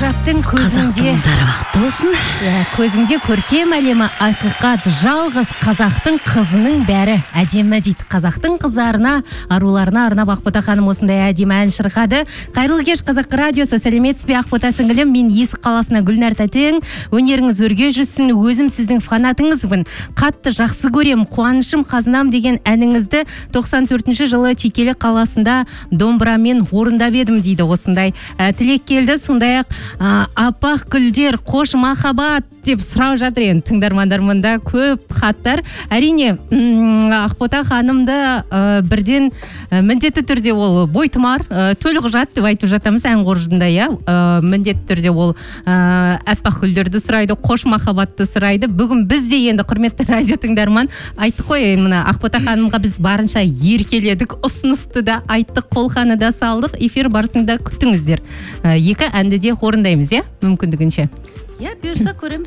жаптың көзінде бақытты болсын. Көзінде көркем әлемі ақиқат, жалғыз қазақтың қызының бәрі әдемі дейді. Қазақтың қыздарына, аруларына арнап Ақбота ханым осындай әдемі ән шырқады. Қайырлы кеш, Қазақ радиосы. Сәлеметсіз бе, Ақбота сіңілім? Мен Есік қаласына Гүлнар тәтең. Өнеріңіз өрге жүрсін. Өзім сіздің фанатыңызбын. Қатты жақсы көрем. Қуанышым қазынам деген әніңізді 94 жылы Текелі қаласында домбырамен орындап едім дейді. Осындай тілек келді. Сондай-ақ апақ гүлдер, қош махаббат деп сұрау жатыр енді тыңдармандармында көп хаттар. Әрине, Ақбота ханымды бірден міндетті түрде ол бойтұмар, төлқұжат деп айтып жатамыз ән қоржында, иә. Міндетті түрде ол апақ гүлдерді сұрайды, қош махаббатты сұрайды. Бүгін біз де енді құрметті радио тыңдарман айттық қой, мына Ақбота ханымға біз барынша еркеледік, ұсынысты да айттық, қолқаны да салдық. Эфир барысында күтіңіздер. Екі әнді де орындаймыз, иә, мүмкіндігінше. Бұйырса көреміз.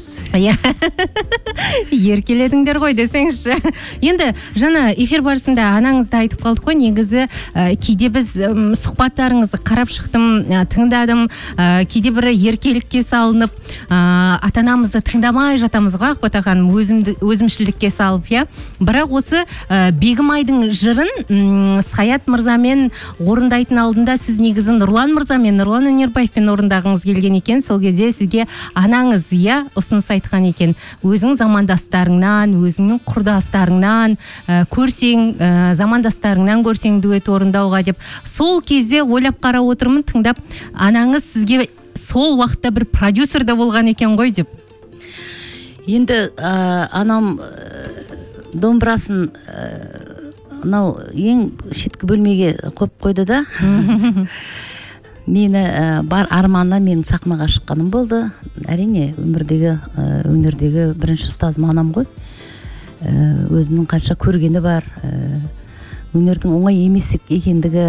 Еркеледіңдер ғой десеңізші. Енді жаңа эфир барысында анаңызды айтып қалдық қой, негізі кейде біз сұхбаттарыңызды қарап шықтым, тыңдадым, кейде бірі еркелікке салынып, ата-анамызды тыңдамай жатамыз ғой, Ақбота ханым, өзімшілдікке салып, иә. Бірақ осы Бегімайдың жырын Саят мырзамен орындайтын алдында сіз негізі Нұрлан мырзамен, Нұрлан Өнербаевпен орындағыңыз келген екен. Сол кезде сізге анаңыз, иә, ұсыныс айтқан екен. Өзің замандастарыңнан, өзіңнің құрдастарыңнан көрсең, замандастарыңнан көрсең дуэт орындауға деп. Сол кезде ойлап қарап отырмын, тыңдап, анаңыз сізге сол уақытта бір продюсер да болған екен ғой деп. Енді анам домбырасын анау ең шеткі бөлмеге қойып қойды да. Мені бар арманына менің сахнаға шыққаным болды. Әрине, өнердегі бірінші ұстазым анам ғой. Өзінің қанша көргені бар. Өнердің оңай емес екендігі,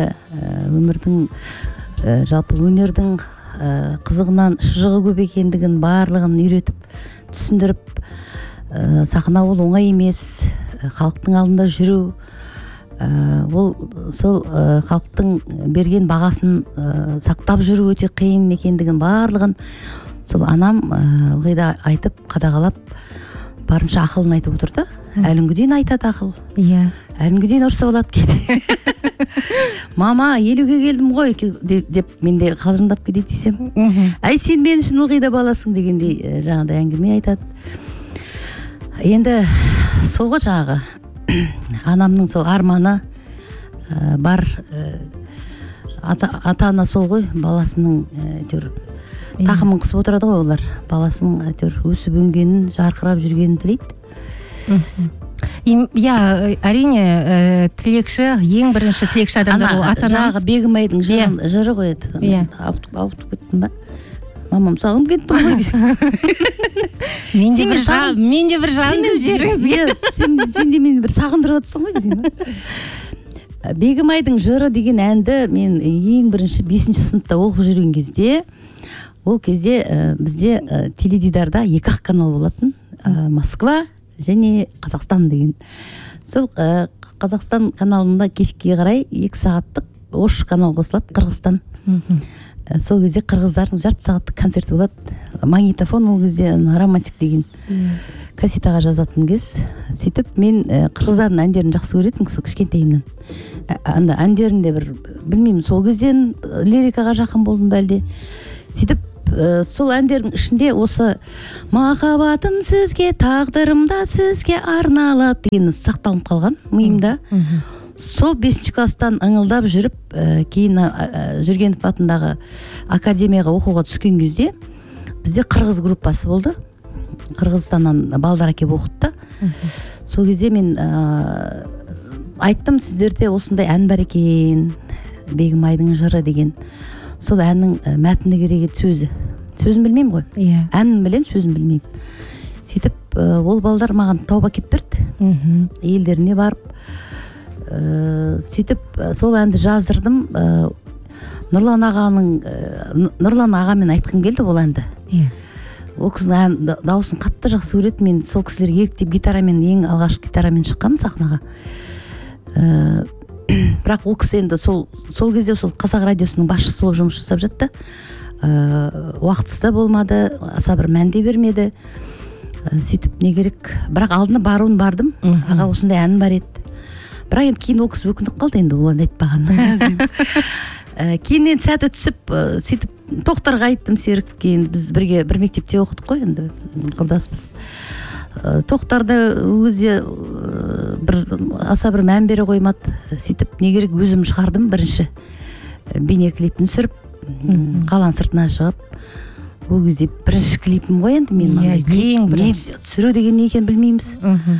жалпы өнердің қызығынан шыжығы көп екендігін барлығын үйретіп, түсіндіріп, сахна ол оңай емес, халықтың алдында жүру, ол сол халықтың берген бағасын сақтап жүру өте қиын екендігін барлығын сол анам ылғи да айтып, қадағалап, барынша ақылын айтып отырды. Әлінгі дейін айтады ақыл. Иә. Әлінгі дейін ұрса болады кейде. Мама, 50-ге келдім ғой деп менде қалжыңдап кетеді десем. Әй, сен мен үшін ылғи да баласың дегендей жаңағыдай әңгіме айтады. Енді сол ғой жаңағы анамның сол арманы бар, ата-ана сол ғой, баласының тақымын қысып отырады ғой олар. Баласының өсіп өнгенін, жарқырап жүргенін тілейді. Иә, әрине, тілекші, ең бірінші тілекші адамдар ол ата-анамыз. Жаңағы Бегімайдың жыры ғой еді. Ауытып кеттім ба? Мамам сағым кеттім ғой. Мен де бір жанды жеріңізге. Сен де мені бір сағындырып отырсың ғой дейсің ба? Бегімайдың жыры деген әнді мен ең бірінші 5-ші сыныпта оқып жүрген кезде, ол кезде бізде теледидарда 2 канал болатын. Москва және Қазақстан деген. Сол Қазақстан каналында кешке қарай 2 сағаттық Ош канал қосылады, Қырғызстан. Сол кезде қырғыздардың 1/2 сағаттық концерті болады. Магнитофон ол кезде романтик деген кассетаға жазатын кез. Сөйтіп мен қырғыздардың әндерін жақсы көретінмін сол кішкентайымнан. Әндерінде бір білмеймін, сол кезден лирикаға жақын болдым ба әлде. Сөйтіп сол әндердің ішінде осы махаббатым сізге, тағдырымда сізге арналады деген сақталып қалған миымда. Сол 5-ші класстан ыңылдап жүріп, кейін Жүргенов атындағы академияға оқуға түскен кезде бізде қырғыз группасы болды. Қырғызстаннан балдар әкеп оқытты. Сол кезде мен айттым, сіздерде осындай ән бар екен, Бегімайдың жыры деген. Сол әннің мәтіні керек еді, сөзі. Сөзін білмеймін ғой. Әнін білем, сөзін білмеймін. Сөйтіп, ол балдар маған тауып әкеп берді. Елдеріне барып. Сөйтіп, сол әнді жаздырдым. Нұрлан ағамен айтқым келді ол әнді. Ол кісінің дауысын қатты жақсы көреді. Мен сол кісілерге еріктеп гитарамен, ең алғашқы гитарамен шыққам сахнаға. Бірақ ол кісі енді сол кезде сол Қазақ радиосының басшысы болып жұмыс жасап жатты. уақытсыз да болмады, аса бір мәнде бермеді. Сөйтіп не керек, бірақ алдына баруын бардым. Аға осындай ән бар еді. Бірақ енді кейін ол кісі өкініп қалды, енді ол айтпаған. Кейіннен сәті түсіп, сөйтіп Тоқтарға айттым, Серік, кейін біз бірге бір мектепте оқыдық қой, енді құрдаспыз. Тоқтарды өзі бір аса бір мән бере қоймады. Сөйтіп не керек, өзім шығардым бірінші бейне клипін түсіріп, қаланың сыртына шығып. Ол кезде бірінші клипім ғой, енді мен түсіру деген не екенін білмейміз.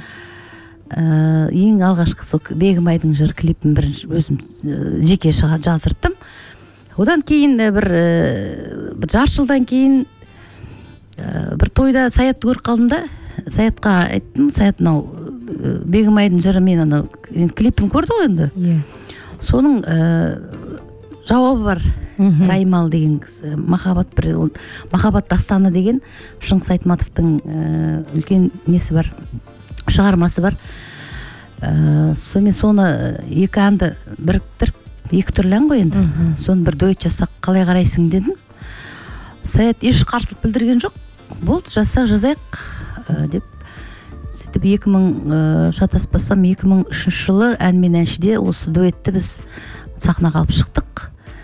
Ең алғашқы сол Бегімайдың жыр клипін бірінші өзім жеке жазырттым. Одан кейін бір жарты жылдан кейін бір тойда Саятты көріп қалдым да, Саятқа айттым, Саят мынау Бегімайдың жыры, мен ана клипін көрді ғой енді. Соның жауабы бар. Раймал деген махаббат дастаны деген Шыңғыс Айтматовтың үлкен несі бар, шығармасы бар. Сонымен соны екі әнді біріктіріп, екі түрлі ән ғой енді. Соны бір дуэт жасақ, қалай қарайсың дедім. Саят еш қарсылық білдірген жоқ. Болды, жазайық деп. Сөйтіп 2000 шатаспасам 2003 жылы ән мен әншіде осы дуэтті біз сахнаға алып шықтық.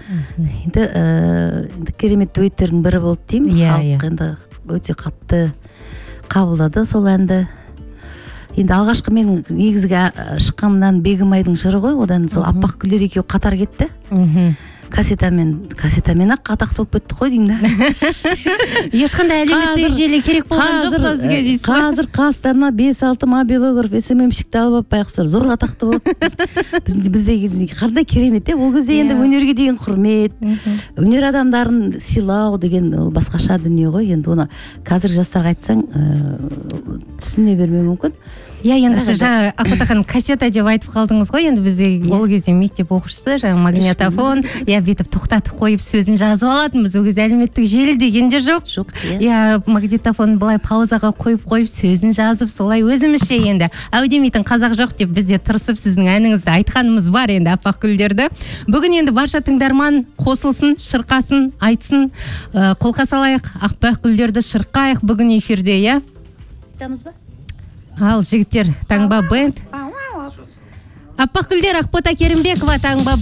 Енді керемет дуэттердің бірі болды деймін. Халық енді өте қатты қабылдады сол әнді. Енді алғашқы менің негізгі шыққаннан Бегімайдың жыры ғой, одан сол Аппақ гүлдер екеуі қатар кетті. Кассетамен-ақ атақты болып кетті қой деймін. Ешқандай әлеуметтік желі керек болған жоқ па сізге дейсіз? Қазір қастарына 5-6 мобилограф, СММщикті алып байқұстар зор атақты болды. Бізде кезінде қандай керемет, ол кезде енді өнерге деген құрмет, өнер адамдарын сыйлау деген басқаша дүние ғой. Енді оны қазір жастарға айтсаң түсіне бермеу мүмкін. Енді сіз жаңа Ақбота ханым кассета деп айтып қалдыңыз ғой, енді бізде ол кезде мектеп оқушысы, жаңа магнитофон, бүйтіп тоқтатып қойып сөзін жазып алатынбыз. Ол кезде әлеуметтік желі деген де жоқ. Магнитофон былай паузаға қойып сөзін жазып, солай өзімізше енді әу демейтін қазақ жоқ деп бізде тырысып сіздің әніңізді айтқанымыз бар енді Аппақ гүлдерді. Бүгін енді барша тыңдарман қосылсын, шырқасын, айтсын, қолқа салайық, Аппақ гүлдерді шырқайық бүгін эфирде, иә? Айтамыз ба? Ал жігіттер, Таңба бенд. Аппақ гүлдер, Ақбота Керімбекова, Таңба